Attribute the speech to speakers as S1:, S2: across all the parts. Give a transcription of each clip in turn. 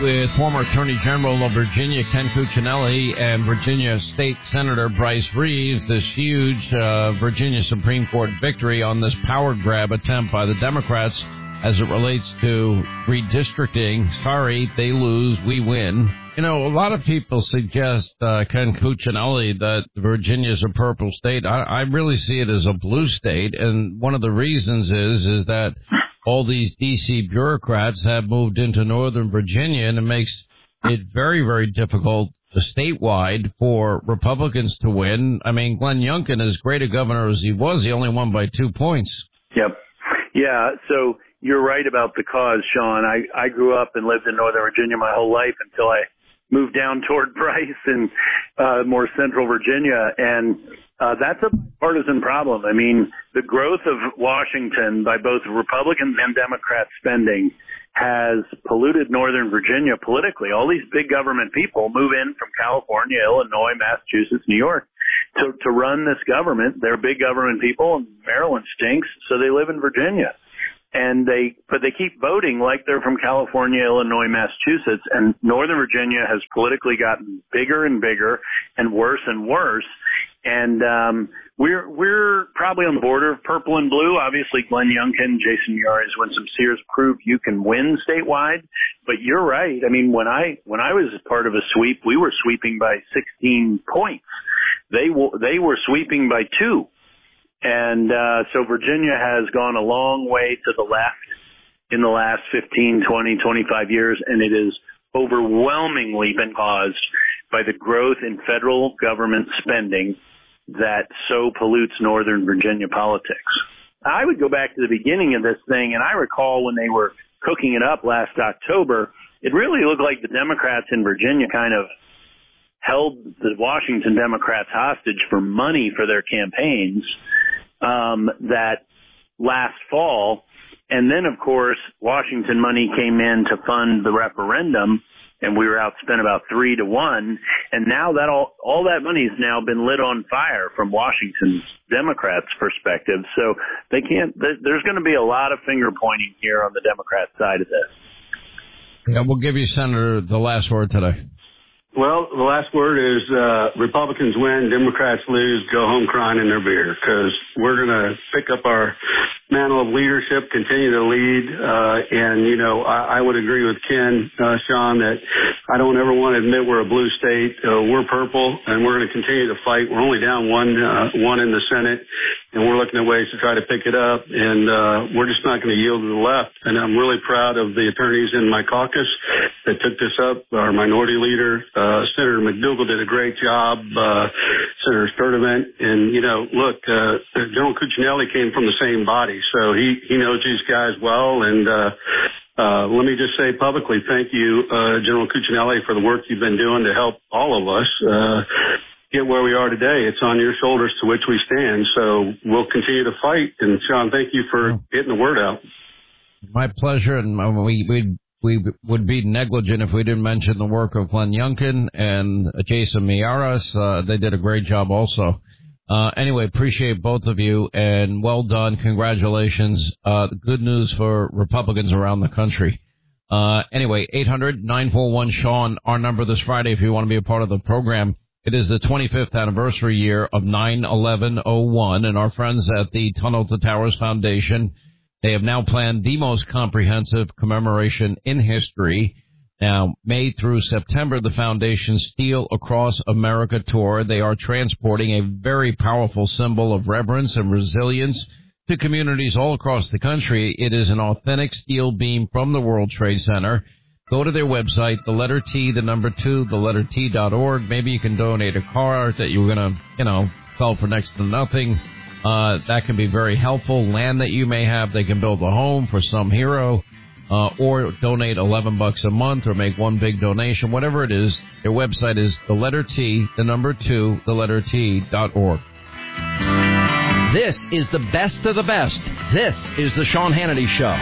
S1: with former Attorney General of Virginia, Ken Cuccinelli, and Virginia State Senator Bryce Reeves, this huge Virginia Supreme Court victory on this power grab attempt by the Democrats as it relates to redistricting. Sorry, they lose, we win. You know, a lot of people suggest, Ken Cuccinelli, that Virginia is a purple state. I really see it as a blue state, and one of the reasons is that all these D.C. bureaucrats have moved into Northern Virginia, and it makes it very, very difficult statewide for Republicans to win. I mean, Glenn Youngkin, as great a governor as he was, he only won by 2 points.
S2: Yep. Yeah, so you're right about the cause, Sean. I grew up and lived in Northern Virginia my whole life until I moved down toward Bryce and more central Virginia, and that's a partisan problem. I mean, the growth of Washington by both Republican and Democrat spending has polluted Northern Virginia politically. All these big government people move in from California, Illinois, Massachusetts, New York to run this government. They're big government people, and Maryland stinks, so they live in Virginia. But they keep voting like they're from California, Illinois, Massachusetts, and Northern Virginia has politically gotten bigger and bigger and worse and worse. And we're probably on the border of purple and blue. Obviously, Glenn Youngkin, Jason Miyares, Winsome Sears prove you can win statewide. But you're right. I mean, when I was part of a sweep, we were sweeping by 16 points. They were sweeping by 2. And so Virginia has gone a long way to the left in the last 15, 20, 25 years, and it has overwhelmingly been caused by the growth in federal government spending that so pollutes Northern Virginia politics. I would go back to the beginning of this thing, and I recall when they were cooking it up last October, it really looked like the Democrats in Virginia kind of held the Washington Democrats hostage for money for their campaigns that last fall. And then, of course, Washington money came in to fund the referendum, and we were outspent about 3-1. And now that all that money has now been lit on fire from Washington's Democrats' perspective. So they can't. There's going to be a lot of finger pointing here on the Democrat side of this.
S1: Yeah, we'll give you, Senator, the last word today.
S3: Well, the last word is Republicans win, Democrats lose, go home crying in their beer, because we're going to pick up our mantle of leadership, continue to lead. And, you know, I would agree with Ken, Sean, that I don't ever want to admit we're a blue state. We're purple, and we're going to continue to fight. We're only down one in the Senate, and we're looking at ways to try to pick it up. And we're just not going to yield to the left. And I'm really proud of the attorneys in my caucus that took this up. Our minority leader, Senator McDougal, did a great job. Senator Sturdivant, and you know, look, General Cuccinelli came from the same body, so he knows these guys well. And let me just say publicly, thank you, General Cuccinelli, for the work you've been doing to help all of us get where we are today. It's on your shoulders to which we stand. So we'll continue to fight. And Sean, thank you for getting the word out.
S1: My pleasure, and we would be negligent if we didn't mention the work of Glenn Youngkin and Jason Miyares. They did a great job also. Anyway, appreciate both of you, and well done. Congratulations. Good news for Republicans around the country. Anyway, 800-941-SEAN, our number this Friday if you want to be a part of the program. It is the 25th anniversary year of 9/11/01, and our friends at the Tunnel to Towers Foundation, they have now planned the most comprehensive commemoration in history. Now, May through September, the foundation's Steel Across America tour, they are transporting a very powerful symbol of reverence and resilience to communities all across the country. It is an authentic steel beam from the World Trade Center. Go to their website, the letter T, the number 2, the letter T.org. Maybe you can donate a car that you were going to, sell for next to nothing. That can be very helpful. Land that you may have, they can build a home for some hero, or donate $11 a month, or make one big donation, whatever it is. Their website is the letter T, the number 2, the letter T.org.
S4: This is the best of the best. This is the Sean Hannity Show.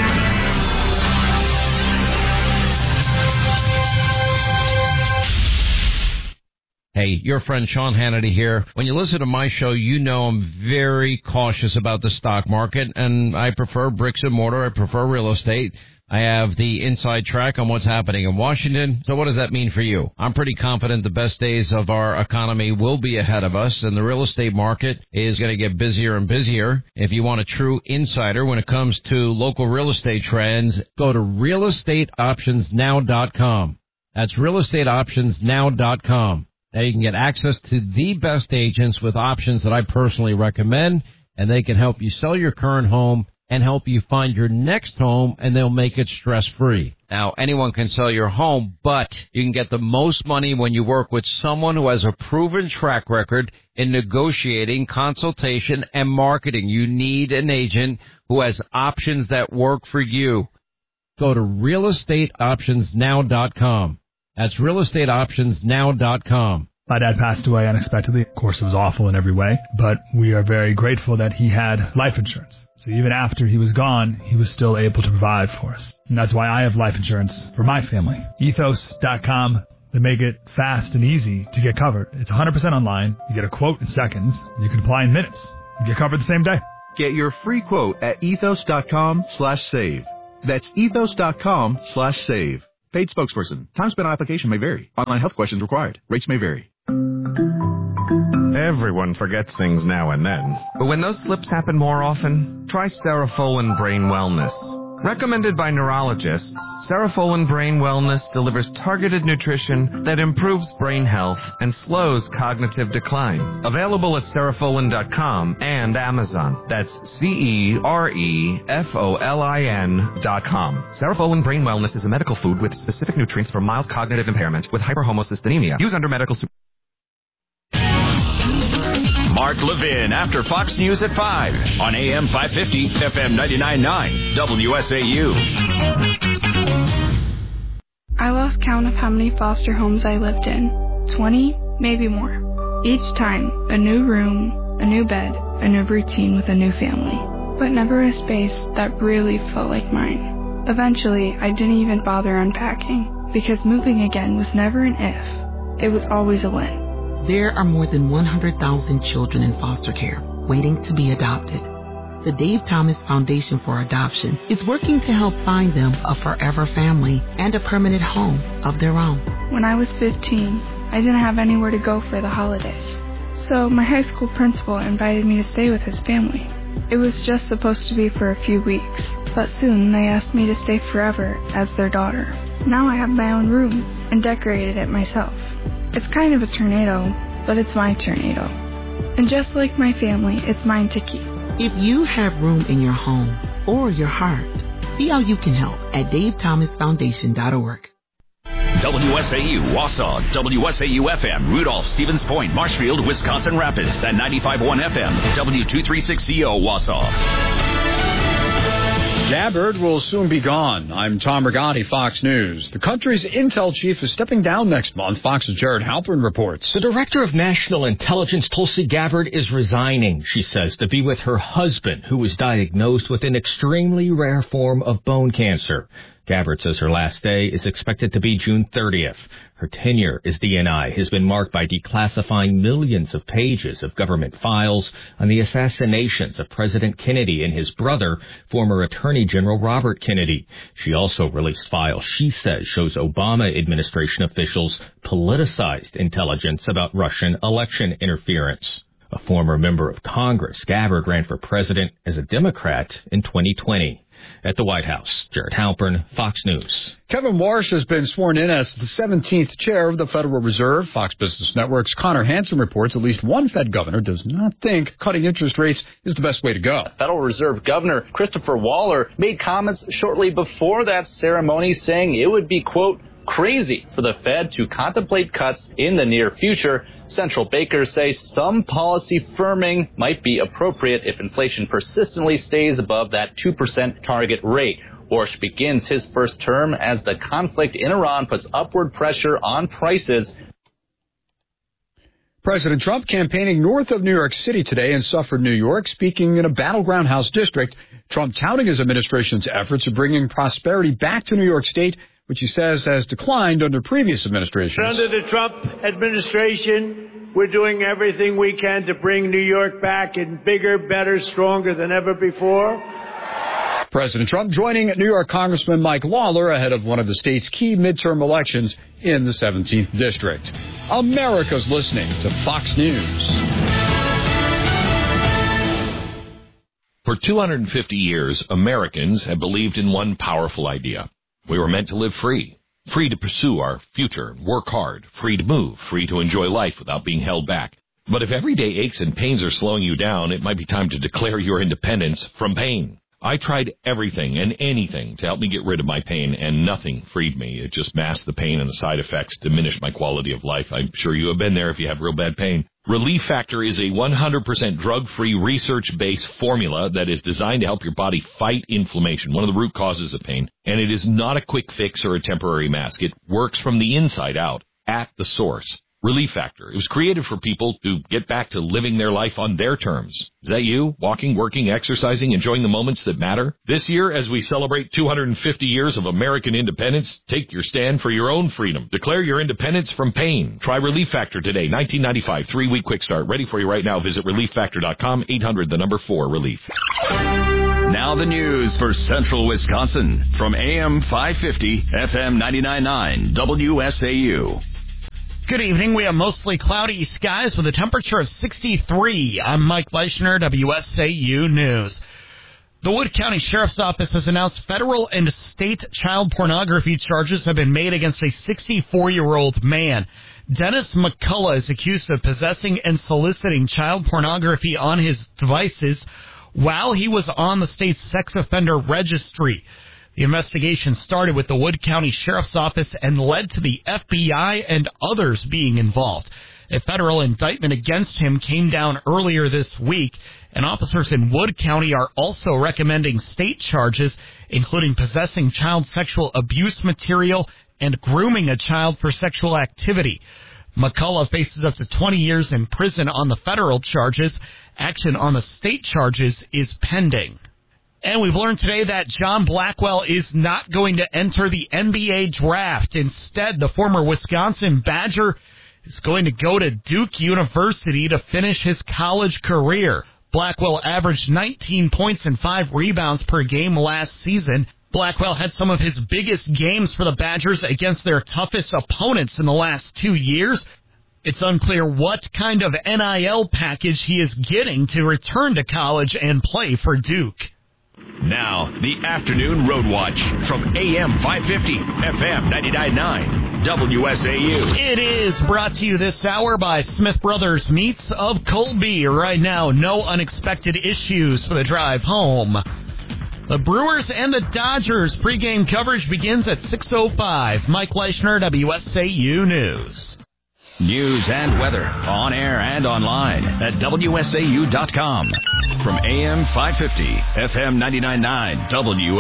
S1: Hey, your friend Sean Hannity here. When you listen to my show, you know I'm very cautious about the stock market, and I prefer bricks and mortar. I prefer real estate. I have the inside track on what's happening in Washington. So what does that mean for you? I'm pretty confident the best days of our economy will be ahead of us, and the real estate market is going to get busier and busier. If you want a true insider when it comes to local real estate trends, go to realestateoptionsnow.com. That's realestateoptionsnow.com. Now you can get access to the best agents with options that I personally recommend, and they can help you sell your current home and help you find your next home, and they'll make it stress-free. Now, anyone can sell your home, but you can get the most money when you work with someone who has a proven track record in negotiating, consultation, and marketing. You need an agent who has options that work for you. Go to realestateoptionsnow.com. That's realestateoptionsnow.com.
S5: My dad passed away unexpectedly. Of course, it was awful in every way, but we are very grateful that he had life insurance. So even after he was gone, he was still able to provide for us. And that's why I have life insurance for my family. Ethos.com. They make it fast and easy to get covered. It's 100% online. You get a quote in seconds. You can apply in minutes. You get covered the same day.
S6: Get your free quote at ethos.com/save. That's ethos.com/save. Paid spokesperson. Time spent on application may vary. Online health questions required. Rates may vary.
S7: Everyone forgets things now and then. But when those slips happen more often, try Cerefolin Brain Wellness. Recommended by neurologists, Cerefolin Brain Wellness delivers targeted nutrition that improves brain health and slows cognitive decline. Available at Cerefolin.com and Amazon. That's Cerefolin.com. Cerefolin Brain Wellness is a medical food with specific nutrients for mild cognitive impairment with hyperhomocystinemia. Used under medical supervision.
S8: Mark Levin after Fox News at 5 on AM 550, FM 99.9, WSAU.
S9: I lost count of how many foster homes I lived in. 20, maybe more. Each time, a new room, a new bed, a new routine with a new family. But never a space that really felt like mine. Eventually, I didn't even bother unpacking, because moving again was never an if. It was always a when.
S10: There are more than 100,000 children in foster care waiting to be adopted. The Dave Thomas Foundation for Adoption is working to help find them a forever family and a permanent home of their own.
S9: When I was 15, I didn't have anywhere to go for the holidays. So my high school principal invited me to stay with his family. It was just supposed to be for a few weeks, but soon they asked me to stay forever as their daughter. Now I have my own room and decorated it myself. It's kind of a tornado, but it's my tornado. And just like my family, it's mine to keep.
S10: If you have room in your home or your heart, see how you can help at davethomasfoundation.org.
S8: WSAU, Wausau, WSAU FM, Rudolph, Stevens Point, Marshfield, Wisconsin Rapids, at 95.1 FM, W236CO, Wausau.
S11: Gabbard will soon be gone. I'm Tom Rigotti, Fox News. The country's intel chief is stepping down next month, Fox's Jared Halpern reports.
S12: The director of national intelligence, Tulsi Gabbard, is resigning, she says, to be with her husband, who was diagnosed with an extremely rare form of bone cancer. Gabbard says her last day is expected to be June 30th. Her tenure as DNI has been marked by declassifying millions of pages of government files on the assassinations of President Kennedy and his brother, former Attorney General Robert Kennedy. She also released files she says shows Obama administration officials politicized intelligence about Russian election interference. A former member of Congress, Gabbard ran for president as a Democrat in 2020. At the White House, Jared Halpern, Fox News.
S11: Kevin Warsh has been sworn in as the 17th chair of the Federal Reserve. Fox Business Network's Connor Hansen reports at least one Fed governor does not think cutting interest rates is the best way to go.
S13: Federal Reserve Governor Christopher Waller made comments shortly before that ceremony saying it would be, quote, crazy for the Fed to contemplate cuts in the near future. Central bankers say some policy firming might be appropriate if inflation persistently stays above that 2% target rate. Warsh begins his first term as the conflict in Iran puts upward pressure on prices.
S11: President Trump campaigning north of New York City today in Suffern, New York, speaking in a battleground House district. Trump touting his administration's efforts of bringing prosperity back to New York State, which he says has declined under previous administrations.
S14: Under the Trump administration, we're doing everything we can to bring New York back in bigger, better, stronger than ever before.
S11: President Trump joining New York Congressman Mike Lawler ahead of one of the state's key midterm elections in the 17th District. America's listening to Fox News.
S15: For 250 years, Americans have believed in one powerful idea. We were meant to live free. Free to pursue our future, work hard, free to move, free to enjoy life without being held back. But if everyday aches and pains are slowing you down, it might be time to declare your independence from pain. I tried everything and anything to help me get rid of my pain, and nothing freed me. It just masked the pain, and the side effects diminished my quality of life. I'm sure you have been there if you have real bad pain. Relief Factor is a 100% drug-free, research-based formula that is designed to help your body fight inflammation, one of the root causes of pain. And it is not a quick fix or a temporary mask. It works from the inside out, at the source. Relief Factor. It was created for people to get back to living their life on their terms. Is that you? Walking, working, exercising, enjoying the moments that matter? This year, as we celebrate 250 years of American independence, take your stand for your own freedom. Declare your independence from pain. Try Relief Factor today. $19.95, 3-week quick start. Ready for you right now. Visit ReliefFactor.com, 800-4-RELIEF.
S8: Now the news for Central Wisconsin from AM 550, FM 99.9, WSAU.
S16: Good evening. We have mostly cloudy skies with a temperature of 63. I'm Mike Leischner, WSAU News. The Wood County Sheriff's Office has announced federal and state child pornography charges have been made against a 64-year-old man. Dennis McCullough is accused of possessing and soliciting child pornography on his devices while he was on the state's sex offender registry. The investigation started with the Wood County Sheriff's Office and led to the FBI and others being involved. A federal indictment against him came down earlier this week, and officers in Wood County are also recommending state charges, including possessing child sexual abuse material and grooming a child for sexual activity. McCullough faces up to 20 years in prison on the federal charges. Action on the state charges is pending. And we've learned today that John Blackwell is not going to enter the NBA draft. Instead, the former Wisconsin Badger is going to go to Duke University to finish his college career. Blackwell averaged 19 points and 5 rebounds per game last season. Blackwell had some of his biggest games for the Badgers against their toughest opponents in the last 2 years. It's unclear what kind of NIL package he is getting to return to college and play for Duke.
S8: Now, the Afternoon Road Watch from AM 550, FM 99.9, WSAU.
S16: It is brought to you this hour by Smith Brothers Meats of Colby. Right now, no unexpected issues for the drive home. The Brewers and the Dodgers pregame coverage begins at 6:05. Mike Leischner, WSAU News.
S8: News and weather on air and online at WSAU.com. From AM 550, FM 99.9,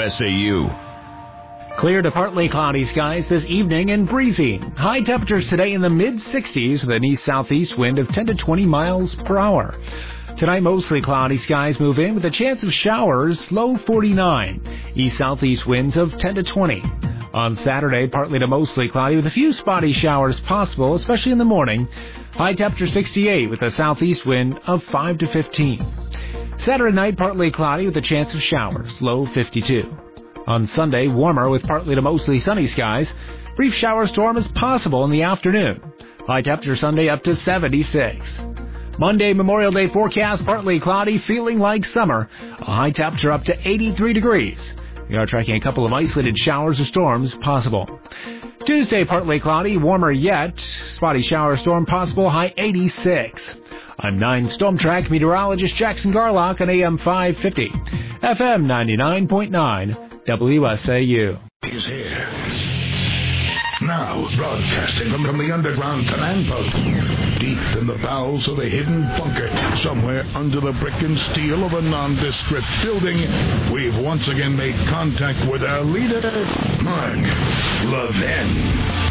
S8: WSAU.
S17: Clear to partly cloudy skies this evening and breezy. High temperatures today in the mid-60s with an east-southeast wind of 10 to 20 miles per hour. Tonight, mostly cloudy skies move in with a chance of showers, low 49. East-southeast winds of 10 to 20. On Saturday, partly to mostly cloudy with a few spotty showers possible, especially in the morning. High temperature 68 with a southeast wind of 5 to 15. Saturday night, partly cloudy with a chance of showers, low 52. On Sunday, warmer with partly to mostly sunny skies. Brief shower storm is possible in the afternoon. High temperature Sunday up to 76. Monday, Memorial Day forecast, partly cloudy, feeling like summer. A high temperature up to 83 degrees. We are tracking a couple of isolated showers or storms possible. Tuesday, partly cloudy, warmer yet. Spotty shower storm possible, high 86. I'm 9 Storm Track meteorologist Jackson Garlock on AM 550. FM 99.9, WSAU.
S18: Is here. Now, broadcasting from the underground command post, deep in the bowels of a hidden bunker, somewhere under the brick and steel of a nondescript building, we've once again made contact with our leader, Mark Levin.